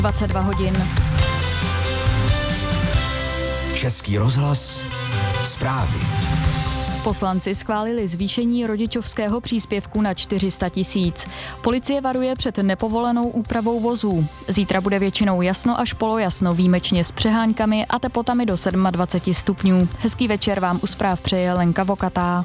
22 hodin. Český rozhlas, zprávy. Poslanci schválili zvýšení rodičovského příspěvku na 400 000. Policie varuje před nepovolenou úpravou vozů. Zítra bude většinou jasno až polojasno, výjimečně s přeháňkami a teplotami do 27 stupňů. Hezký večer vám u zpráv přeje Lenka Vokatá.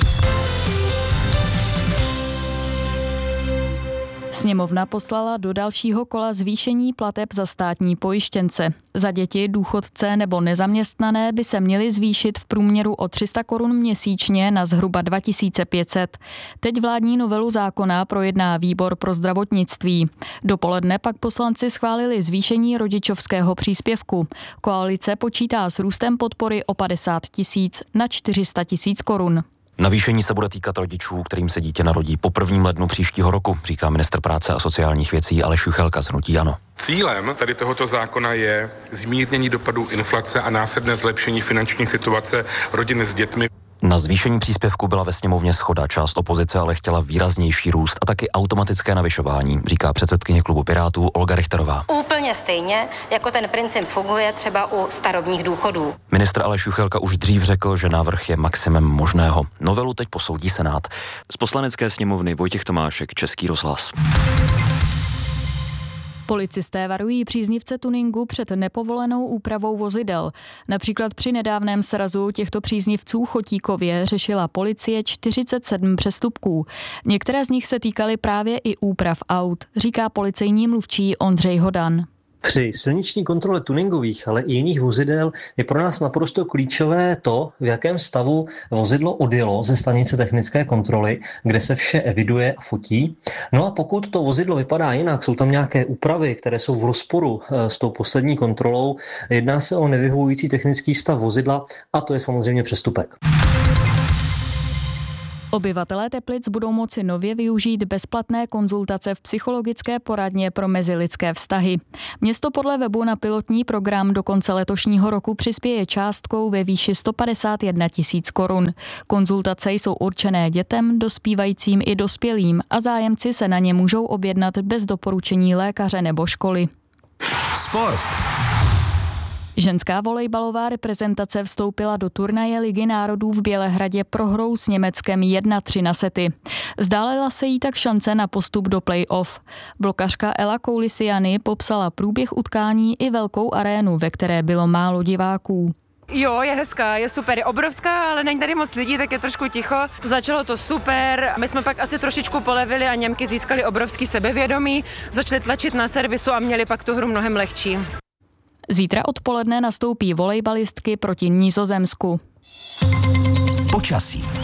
Sněmovna poslala do dalšího kola zvýšení plateb za státní pojištěnce. Za děti, důchodce nebo nezaměstnané by se měly zvýšit v průměru o 300 korun měsíčně na zhruba 2500. Teď vládní novelu zákona projedná výbor pro zdravotnictví. Dopoledne pak poslanci schválili zvýšení rodičovského příspěvku. Koalice počítá s růstem podpory o 50 000 na 400 000 korun. Navýšení se bude týkat rodičů, kterým se dítě narodí po 1. lednu příštího roku, říká ministr práce a sociálních věcí Aleš Juchelka z hnutí ANO. Cílem tady tohoto zákona je zmírnění dopadů inflace a následné zlepšení finanční situace rodin s dětmi. Na zvýšení příspěvku byla ve sněmovně shoda, část opozice ale chtěla výraznější růst a taky automatické navyšování, říká předsedkyně klubu Pirátů Olga Richterová. Úplně stejně, jako ten princip funguje třeba u starobních důchodů. Ministr Aleš Juchelka už dřív řekl, že návrh je maximem možného. Novelu teď posoudí Senát. Z Poslanecké sněmovny Vojtěch Tomášek, Český rozhlas. Policisté varují příznivce tuningu před nepovolenou úpravou vozidel. Například při nedávném srazu těchto příznivců Chotíkově řešila policie 47 přestupků. Některé z nich se týkaly právě i úprav aut, říká policejní mluvčí Ondřej Hodan. Při silniční kontrole tuningových, ale i jiných vozidel je pro nás naprosto klíčové to, v jakém stavu vozidlo odjelo ze stanice technické kontroly, kde se vše eviduje a fotí. No a pokud to vozidlo vypadá jinak, jsou tam nějaké úpravy, které jsou v rozporu s tou poslední kontrolou, jedná se o nevyhovující technický stav vozidla a to je samozřejmě přestupek. Obyvatelé Teplic budou moci nově využít bezplatné konzultace v psychologické poradně pro mezilidské vztahy. Město podle webu na pilotní program do konce letošního roku přispěje částkou ve výši 151 000 korun. Konzultace jsou určené dětem, dospívajícím i dospělým a zájemci se na ně můžou objednat bez doporučení lékaře nebo školy. Sport. Ženská volejbalová reprezentace vstoupila do turnaje Ligy národů v Bělehradě prohrou s Německem 1-3 na sety. Vzdálila se jí tak šance na postup do play-off. Blokařka Ela Koulisiany popsala průběh utkání i velkou arénu, ve které bylo málo diváků. Jo, je hezká, je super, je obrovská, ale není tady moc lidí, tak je trošku ticho. Začalo to super, my jsme pak asi trošičku polevili a Němky získali obrovský sebevědomí, začali tlačit na servisu a měli pak tu hru mnohem lehčí. Zítra odpoledne nastoupí volejbalistky proti Nizozemsku. Počasí.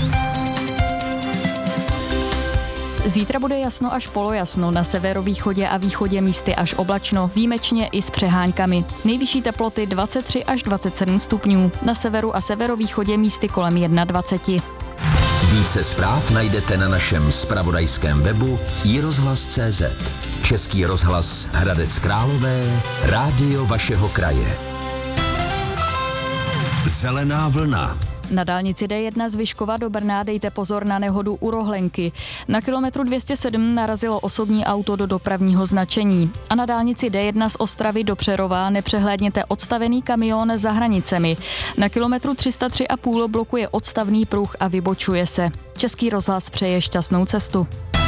Zítra bude jasno až polojasno, na severovýchodě a východě místy až oblačno, výjimečně i s přeháňkami. Nejvyšší teploty 23 až 27 stupňů, na severu a severovýchodě místy kolem 21. Více zpráv najdete na našem zpravodajském webu iRozhlas.cz. Český rozhlas Hradec Králové, rádio vašeho kraje. Zelená vlna. Na dálnici D1 z Vyškova do Brna dejte pozor na nehodu u Rohlenky. Na kilometru 207 narazilo osobní auto do dopravního značení. A na dálnici D1 z Ostravy do Přerova nepřehlédněte odstavený kamion za hranicemi. Na kilometru 303,5 blokuje odstavný pruh a vybočuje se. Český rozhlas přeje šťastnou cestu.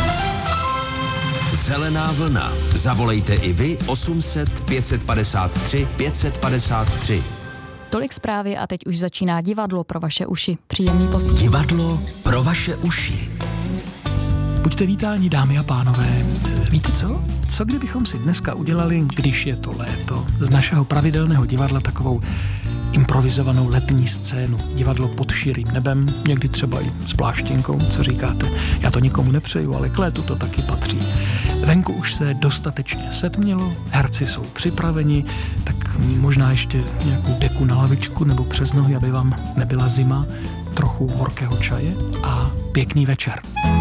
Zelená vlna. Zavolejte i vy 800 553 553. Tolik zprávy a teď už začíná divadlo pro vaše uši. Příjemný poslech. Divadlo pro vaše uši. Buďte vítáni, dámy a pánové. Víte co? Co kdybychom si dneska udělali, když je to léto, z našeho pravidelného divadla takovou improvizovanou letní scénu. Divadlo pod širým nebem, někdy třeba i s pláštěnkou, co říkáte? Já to nikomu nepřeju, ale k létu to taky patří. Venku už se dostatečně setmělo, herci jsou připraveni, tak možná ještě nějakou deku na lavičku nebo přes nohy, aby vám nebyla zima, trochu horkého čaje a pěkný večer.